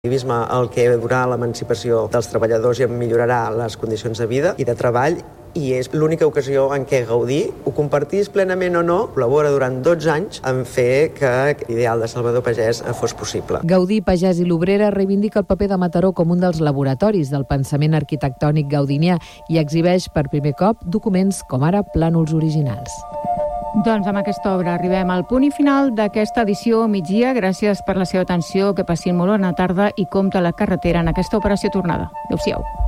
L'activisme el que durà l'emancipació dels treballadors i millorarà les condicions de vida i de treball, i és l'única ocasió en què Gaudí, ho compartís plenament o no, col·labora durant 12 anys en fer que l'ideal de Salvador Pagès fos possible. Gaudí, Pagès i l'Obrera reivindica el paper de Mataró com un dels laboratoris del pensament arquitectònic gaudinià i exhibeix per primer cop documents com ara plànols originals. Doncs amb aquesta obra arribem al punt i final d'aquesta edició migdia. Gràcies per la seva atenció, que passin molt bona tarda i compte la carretera en aquesta operació tornada. Adéu-siau.